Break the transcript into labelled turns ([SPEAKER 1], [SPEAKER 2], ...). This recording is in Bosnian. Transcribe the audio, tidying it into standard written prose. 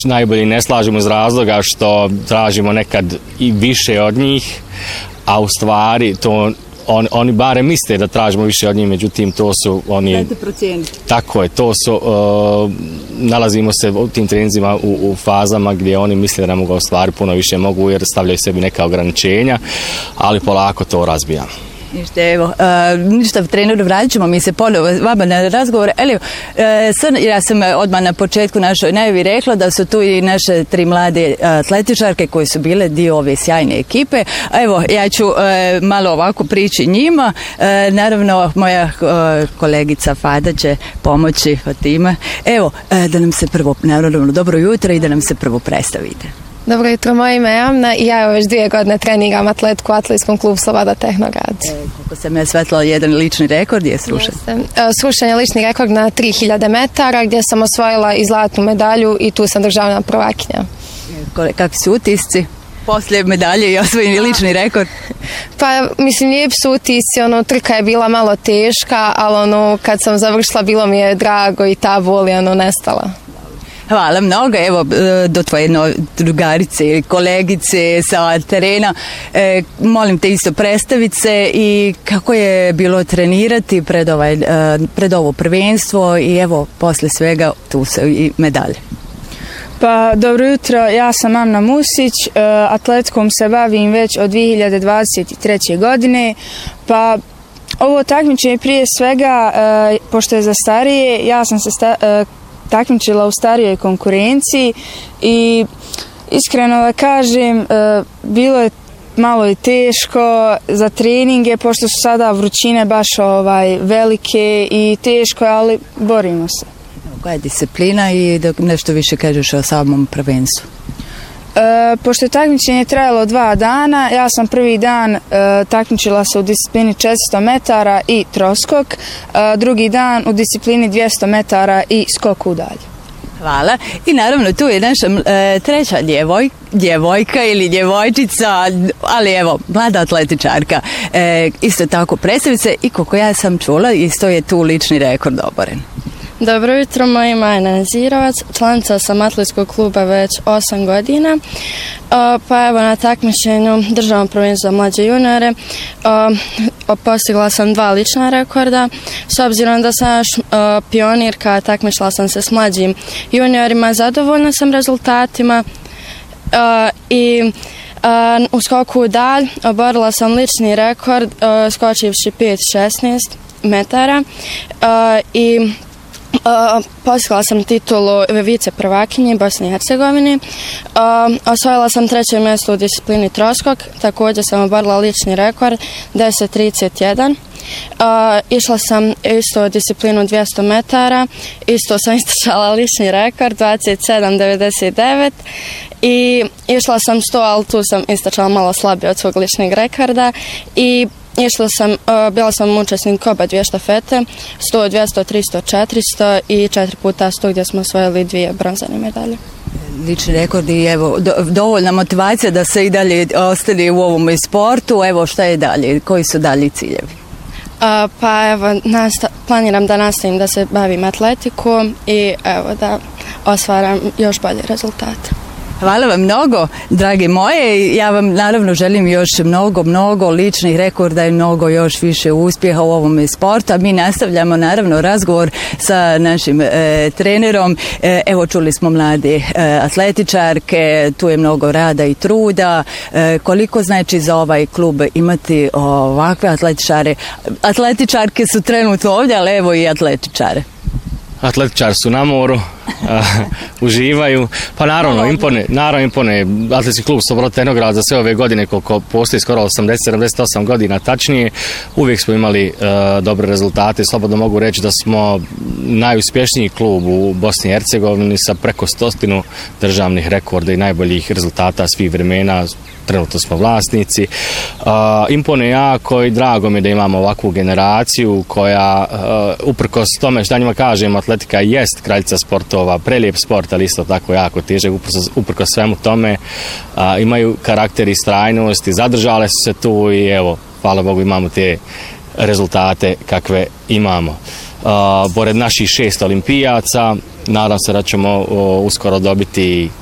[SPEAKER 1] Najbolje ne slažemo iz razloga što tražimo nekad i više od njih, a u stvari to oni barem misle da tražimo više od njih, međutim to su oni...
[SPEAKER 2] Dajte procijeniti.
[SPEAKER 1] Tako je, to su... nalazimo se u tim treninzima u fazama gdje oni misle da ne mogu u stvari puno više mogu jer stavljaju sebi neka ograničenja, ali polako to razbijamo.
[SPEAKER 2] Ništa, evo, ništa treneru, vratit ćemo mi se ponovo vama na razgovor. Ja sam odmah na početku našoj najavi rekla da su tu i naše 3 mlade atletičarke koje su bile dio ove sjajne ekipe. Evo, ja ću malo ovako prići njima. Naravno, moja kolegica Fada će pomoći Fatima. Evo, da nam se prvo, naravno, dobro jutro i da nam se prvo predstavite.
[SPEAKER 3] Dobro jutro, moje ime je Amna i ja već 2 godine treniram atletku u Atletskom klubu Sloboda Tehnograd.
[SPEAKER 2] Koliko sam ja svetla, jedan lični rekord je srušen?
[SPEAKER 3] Srušen je lični rekord na 3000 metara gdje sam osvojila i zlatnu medalju i tu sam državna prvakinja.
[SPEAKER 2] Kakvi su utisci? Poslije medalje i osvojeni lični rekord?
[SPEAKER 3] Pa, mislim, lijepi su utisci, trka je bila malo teška, ali kad sam završila bilo mi je drago i ta bol je nestala.
[SPEAKER 2] Hvala mnogo, evo do tvoje drugarice, kolegice sa terena, molim te isto predstaviti se i kako je bilo trenirati pred ovo prvenstvo i evo posle svega tu su i medalje.
[SPEAKER 4] Pa dobro jutro, ja sam Amna Musić, atletikom se bavim već od 2023. godine, pa ovo takmičenje prije svega, pošto je za starije, ja sam se takmičila u starijoj konkurenciji i iskreno da kažem, bilo je malo i teško za treninge, pošto su sada vrućine baš velike i teško, ali borimo se.
[SPEAKER 2] Koja je disciplina i da nešto više kažeš o samom prvenstvu?
[SPEAKER 4] Pošto je takmičenje trajalo 2 dana, ja sam prvi dan takmičila se u disciplini 400 metara i troskok, drugi dan u disciplini 200 metara i skok u dalje.
[SPEAKER 2] Hvala. I naravno tu je naša treća djevojka ili djevojčica, ali evo, mlada atletičarka. Isto tako predstavice i koliko ja sam čula, isto je tu lični rekord oboren.
[SPEAKER 5] Dobro jutro, moje ime je Nazirovac, članica sam atletskog kluba već 8 godina. Pa evo na takmičenju državnom prvenstvu za mlađe juniore postigla sam 2 lična rekorda. S obzirom da sam pionirka, takmičila sam se s mlađim juniorima, zadovoljna sam rezultatima i u skoku u dalj oborila sam lični rekord skočivši 5.16 metara i postigla sam titulu vice prvakinje Bosne i Hercegovine. Osvojila sam 3. mjesto u disciplini troskok, također sam oborila lični rekord 10.31. Išla sam isto u disciplinu 200 metara, isto sam istrčala lični rekord 27.99 i išla sam 100, ali tu sam istrčala malo slabije od svog ličnog rekorda i bila sam učesnik oba 2 štafete, 100, 200, 300, 400 i 4 puta 100 gdje smo osvojili 2 bronzane medalje.
[SPEAKER 2] Lični rekord i evo, dovoljna motivacija da se i dalje ostane u ovom sportu. Evo, šta je dalje? Koji su dalji ciljevi?
[SPEAKER 5] Pa evo, planiram da nastavim da se bavim atletikom i evo da ostvaram još bolje rezultate.
[SPEAKER 2] Hvala vam mnogo, dragi moje. Ja vam naravno želim još mnogo ličnih rekorda i mnogo još više uspjeha u ovom sportu. A mi nastavljamo naravno razgovor sa našim trenerom. Evo čuli smo mlade atletičarke, tu je mnogo rada i truda. Koliko znači za ovaj klub imati ovakve atletičare? Atletičarke su trenutno ovdje, ali evo i atletičare.
[SPEAKER 1] Atletičari su na moru, uživaju, pa naravno impone Atletski klub Sloboda Tehnograd za sve ove godine koliko postoji skoro 80-78 godina tačnije, uvijek smo imali dobre rezultate, slobodno mogu reći da smo najuspješniji klub u Bosni i Hercegovini sa preko 100 državnih rekorda i najboljih rezultata svih vremena. Trenutno smo vlasnici. Impone jako i drago mi je da imamo ovakvu generaciju koja, uprkos tome što njima kažem, atletika jest kraljica sportova, prelijep sport, ali isto tako jako težak, uprkos svemu tome, imaju karakter i strajnost i zadržale su se tu i evo, hvala Bogu, imamo te rezultate kakve imamo. Pored naših 6 olimpijaca, nadam se da ćemo uskoro dobiti